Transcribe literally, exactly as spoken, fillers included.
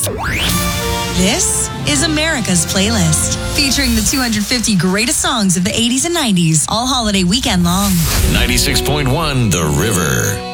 This is America's Playlist, featuring the two hundred fifty greatest songs of the eighties and nineties, all holiday weekend long. ninety-six point one The River.